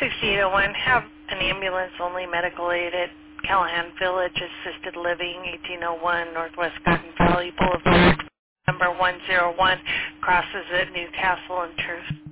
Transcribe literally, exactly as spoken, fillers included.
sixty-eight oh one, have an ambulance only medical aid at Callahan Village Assisted Living, eighteen oh one Northwest Cotton Valley Boulevard, number one oh one, crosses at Newcastle and Truth.